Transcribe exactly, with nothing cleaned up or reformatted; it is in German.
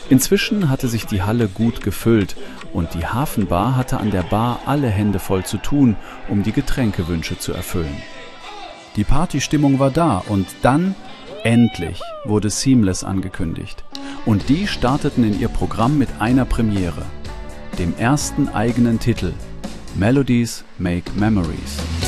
Inzwischen hatte sich die Halle gut gefüllt und die Hafenbar hatte an der Bar alle Hände voll zu tun, um die Getränkewünsche zu erfüllen. Die Partystimmung war da und dann, endlich, wurde Seamless angekündigt. Und die starteten in ihr Programm mit einer Premiere, dem ersten eigenen Titel, Melodies Make Memories.